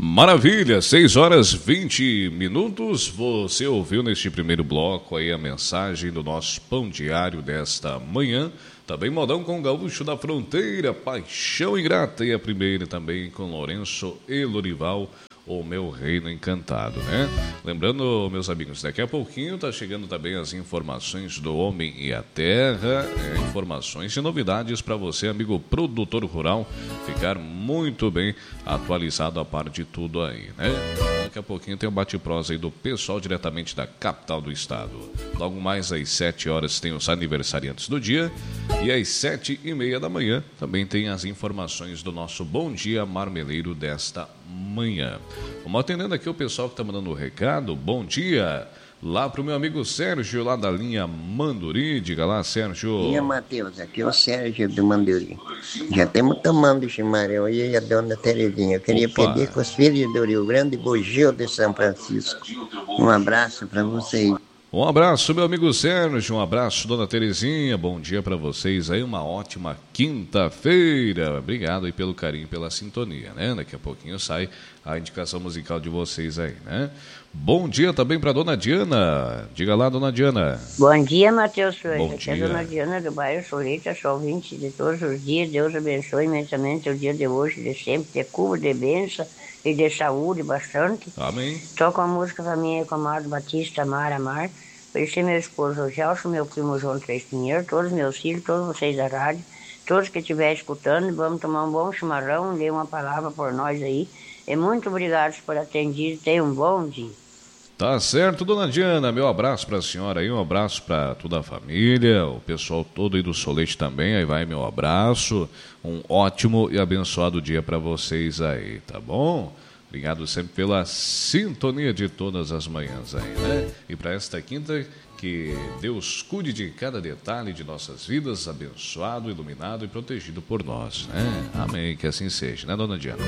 Maravilha, 6h20. Você ouviu neste primeiro bloco aí a mensagem do nosso pão diário desta manhã. Também modão com Gaúcho da Fronteira, Paixão Ingrata, e a primeira também com Lourenço e Lorival, O Meu Reino Encantado, né? Lembrando, meus amigos, daqui a pouquinho tá chegando também as informações do Homem e a Terra, informações e novidades para você, amigo produtor rural, ficar muito bem atualizado a par de tudo aí, né? Daqui a pouquinho tem um bate-prosa aí do pessoal diretamente da capital do estado. Logo mais às 7 horas tem os aniversariantes do dia e às 7h30 da manhã também tem as informações do nosso Bom Dia Marmeleiro desta manhã. Vamos atendendo aqui o pessoal que está mandando o recado. Bom dia lá para o meu amigo Sérgio, lá da linha Manduri. Diga lá, Sérgio. Bom dia, Matheus. Aqui é o Sérgio do Manduri. Já estamos tomando chimarrão e a dona Terezinha. Eu queria pedir com os filhos do Rio Grande e Bugio de São Francisco. Um abraço para vocês. Um abraço, meu amigo Sérgio, um abraço, dona Terezinha, bom dia para vocês aí, uma ótima quinta-feira. Obrigado aí pelo carinho, pela sintonia, né? Daqui a pouquinho sai a indicação musical de vocês aí, né? Bom dia também para dona Diana. Diga lá, dona Diana. Bom dia, Matheus Flores. Bom Aqui é dia. a dona Diana do bairro Solita, sou ouvinte de todos os dias. Deus abençoe imensamente o dia de hoje, de sempre, de cura, de bênção e de saúde bastante. Amém. Toco a música para mim com Amado Batista, Amar. Conheci meu esposo Gelson, meu primo João Três Pinheiro, todos meus filhos, todos vocês da rádio, todos que estiverem escutando, vamos tomar um bom chimarrão, ler uma palavra por nós aí. E muito obrigado por atender, tenham um bom dia. Tá certo, dona Diana, meu abraço para a senhora aí, um abraço para toda a família, o pessoal todo aí do Solete também, aí vai meu abraço, um ótimo e abençoado dia para vocês aí, tá bom? Obrigado sempre pela sintonia de todas as manhãs aí, né? E para esta quinta, que Deus cuide de cada detalhe de nossas vidas, abençoado, iluminado e protegido por nós, né? Amém, que assim seja, né, dona Diana?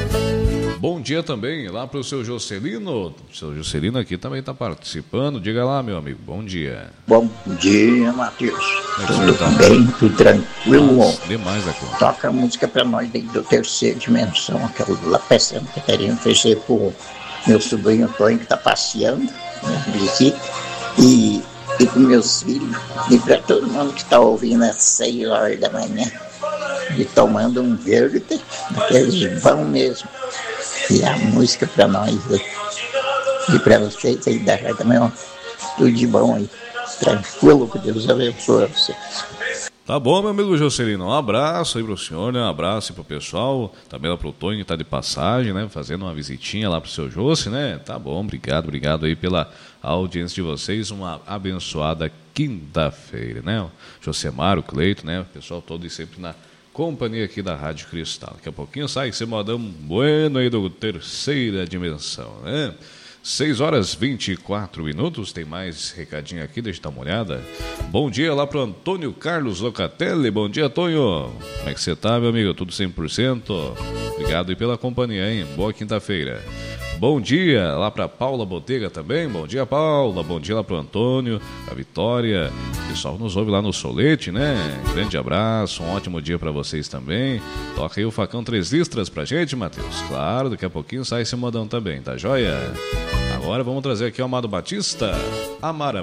Bom dia também lá para o seu Jocelino. O seu Jocelino aqui também está participando. Diga lá, meu amigo, bom dia. Bom dia, Matheus. Tudo Tudo bem, tudo tranquilo. Nossa, demais a conta. Toca a música pra nós daí do Terceira Dimensão, aquela lá peça que queria oferecer pro meu sobrinho Antônio, que tá passeando, né, e com meus filhos, e pra todo mundo que tá ouvindo às 6 horas da manhã, e tomando um verde, daqueles vão mesmo. E a música pra nós aí. E pra vocês aí da rádio também, ó, tudo de bom aí. Tranquilo, que Deus abençoe vocês. Tá bom, meu amigo Jocelino, um abraço aí pro senhor, né? Um abraço aí pro pessoal, também lá pro Tonho, que tá de passagem, né? Fazendo uma visitinha lá pro seu Joce, né? Tá bom, obrigado aí pela audiência de vocês, uma abençoada quinta-feira, né? O Josemar, o Cleito, né? O pessoal todo e sempre na companhia aqui da Rádio Cristal. Daqui a pouquinho sai esse modão bueno aí do Terceira Dimensão, né? 6h24, tem mais recadinho aqui, deixa eu dar uma olhada. Bom dia lá pro Antônio Carlos Locatelli, bom dia, Tonho. Como é que você tá, meu amigo? Tudo 100%? Obrigado aí pela companhia, hein? Boa quinta-feira. Bom dia lá para Paula Botega também. Bom dia, Paula. Bom dia lá para o Antônio, a Vitória. O pessoal nos ouve lá no Solete, né? Grande abraço, um ótimo dia para vocês também. Toca aí o Facão 3 Listras pra gente, Matheus. Claro, daqui a pouquinho sai esse modão também, tá joia? Agora vamos trazer aqui o Amado Batista, Amara.